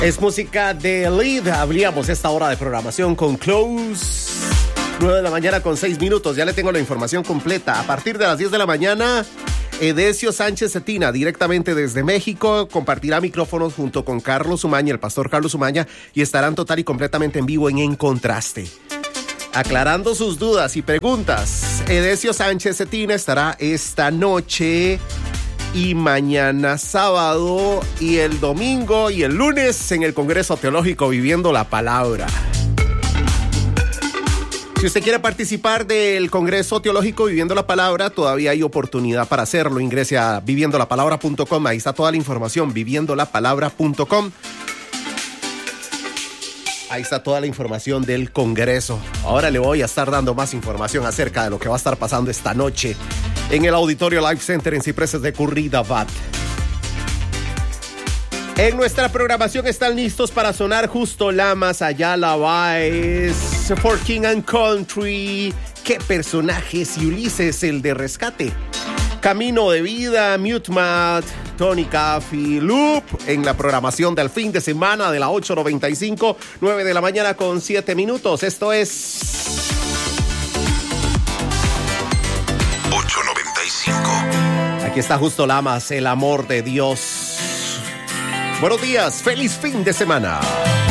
Es música de Lead. Abríamos esta hora de programación con Close. 9 de la mañana con 6 minutos. Ya le tengo la información completa. A partir de las 10 de la mañana, Edesio Sánchez Cetina, directamente desde México, compartirá micrófonos junto con Carlos Umaña, el pastor Carlos Umaña, y estarán total y completamente en vivo en Contraste. Aclarando sus dudas y preguntas, Edesio Sánchez Cetina estará esta noche y mañana sábado y el domingo y el lunes en el Congreso Teológico Viviendo la Palabra. Si usted quiere participar del Congreso Teológico Viviendo la Palabra, todavía hay oportunidad para hacerlo. Ingrese a viviendolapalabra.com, ahí está toda la información, viviendolapalabra.com. Ahí está toda la información del Congreso. Ahora le voy a estar dando más información acerca de lo que va a estar pasando esta noche en el Auditorio Life Center en Cipreses de Curridabat. En nuestra programación están listos para sonar Justo Lamas, Ayala Baez, For King and Country, ¿Qué personajes? Y Ulises, el de Rescate. Camino de Vida, Mute Mat, Tony Caffi, Loop, en la programación del fin de semana de la 8:95, 9 de la mañana con 7 minutos. Esto es 8:95. Aquí está Justo Lamas, el amor de Dios. Buenos días, feliz fin de semana.